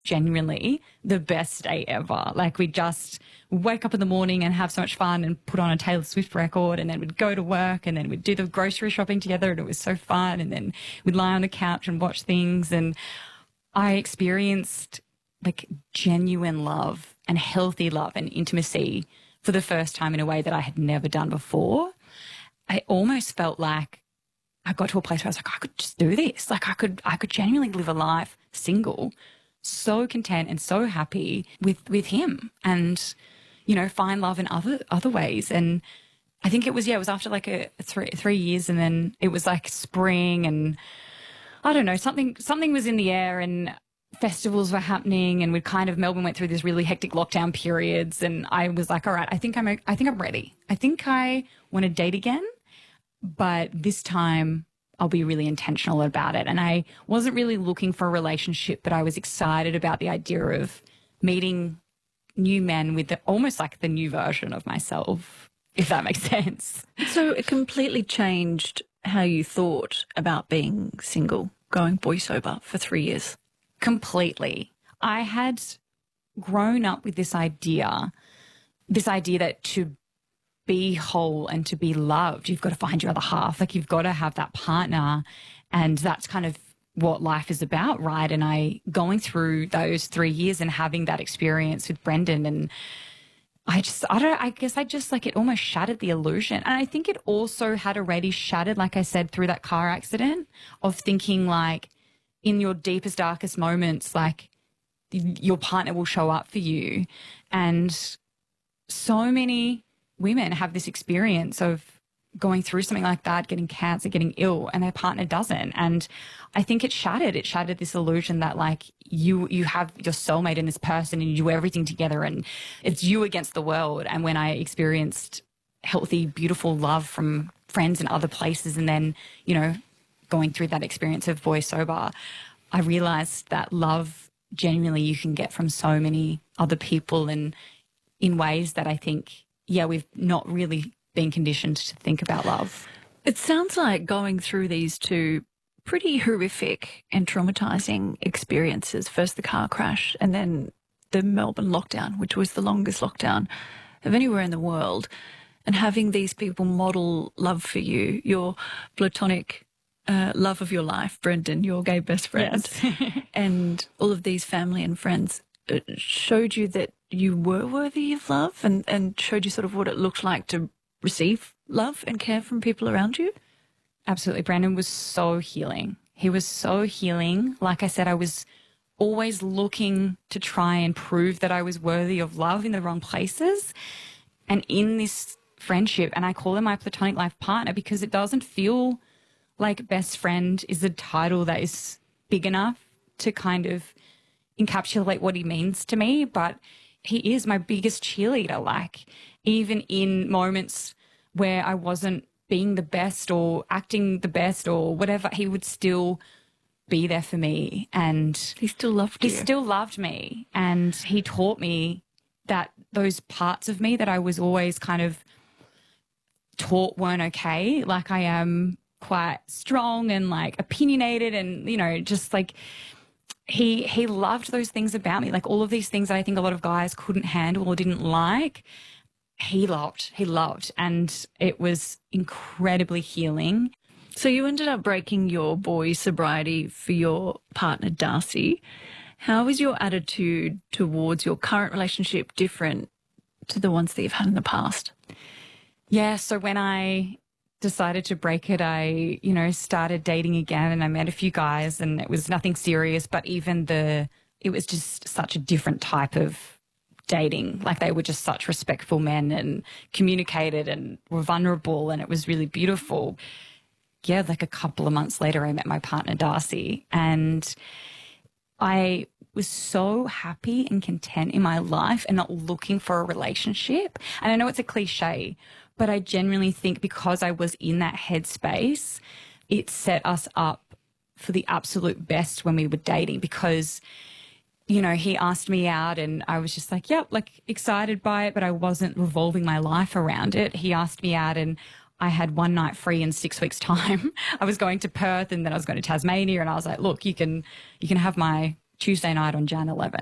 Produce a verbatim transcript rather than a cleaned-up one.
genuinely the best day ever. Like we just wake up in the morning and have so much fun and put on a Taylor Swift record, and then we'd go to work, and then we'd do the grocery shopping together, and it was so fun. And then we'd lie on the couch and watch things. And I experienced like genuine love and healthy love and intimacy for the first time in a way that I had never done before. I almost felt like I got to a place where I was like, I could just do this. Like I could, I could genuinely live a life single, so content and so happy with, with him, and, you know, find love in other, other ways. And I think it was, yeah, it was after like a three, three years, and then it was like spring, and I don't know, something, something was in the air, and festivals were happening, and we kind of, Melbourne went through this really hectic lockdown periods, and I was like, all right, I think I'm, I think I'm ready. I think I want to date again, but this time I'll be really intentional about it. And I wasn't really looking for a relationship, but I was excited about the idea of meeting new men with the, almost like the new version of myself, if that makes sense. So it completely changed how you thought about being single, going boy sober for three years. Completely. I had grown up with this idea, this idea that to be whole and to be loved, you've got to find your other half. Like you've got to have that partner, and that's kind of what life is about, right? And I, going through those three years and having that experience with Brendan, and I just, I don't, I guess I just like, it almost shattered the illusion. And I think it also had already shattered, like I said, through that car accident, of thinking like, in your deepest, darkest moments, like your partner will show up for you. And so many women have this experience of going through something like that, getting cancer, getting ill, and their partner doesn't. And I think it shattered, it shattered this illusion that like you, you have your soulmate in this person, and you do everything together, and it's you against the world. And when I experienced healthy, beautiful love from friends in other places, and then, you know, going through that experience of boy sober, I realized that love genuinely you can get from so many other people, and in ways that I think, yeah, we've not really been conditioned to think about love. It sounds like going through these two pretty horrific and traumatizing experiences, first the car crash and then the Melbourne lockdown, which was the longest lockdown of anywhere in the world, and having these people model love for you, your platonic Uh, love of your life, Brendan, your gay best friend, yes. and all of these family and friends uh, showed you that you were worthy of love, and, and showed you sort of what it looked like to receive love and care from people around you? Absolutely. Brendan was so healing. He was so healing. Like I said, I was always looking to try and prove that I was worthy of love in the wrong places. And in this friendship, and I call him my platonic life partner because it doesn't feel like best friend is a title that is big enough to kind of encapsulate what he means to me, but he is my biggest cheerleader. Like even in moments where I wasn't being the best or acting the best or whatever, he would still be there for me. And he still loved you. He still loved me. And he taught me that those parts of me that I was always kind of taught weren't okay. Like I am quite strong and like opinionated, and, you know, just like he he loved those things about me, like all of these things that I think a lot of guys couldn't handle or didn't like. He loved, he loved, and it was incredibly healing. So you ended up breaking your boy sobriety for your partner, Darcy. How is your attitude towards your current relationship different to the ones that you've had in the past? Yeah, so when I decided to break it, I, you know, started dating again, and I met a few guys, and it was nothing serious, but even the, it was just such a different type of dating. Like they were just such respectful men and communicated and were vulnerable, and it was really beautiful. Yeah, like a couple of months later, I met my partner, Darcy, and I was so happy and content in my life and not looking for a relationship. And I know it's a cliche, but I genuinely think because I was in that headspace, it set us up for the absolute best when we were dating, because, you know, he asked me out and I was just like, yep, like excited by it, but I wasn't revolving my life around it. He asked me out and I had one night free in six weeks' time. I was going to Perth and then I was going to Tasmania, and I was like, look, you can, you can have my Tuesday night on January eleventh.